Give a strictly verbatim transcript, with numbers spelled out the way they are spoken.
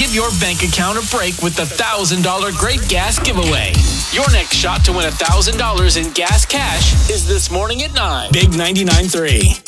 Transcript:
Give your bank account a break with the one thousand dollars Great Gas Giveaway. Your next shot to win one thousand dollars in gas cash is this morning at nine. Big ninety-nine point three.